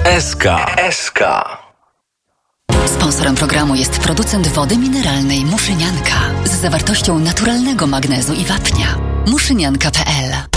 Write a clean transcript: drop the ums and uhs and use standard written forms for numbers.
SK. Sponsorem programu jest producent wody mineralnej Muszynianka z zawartością naturalnego magnezu i wapnia. Muszynianka.pl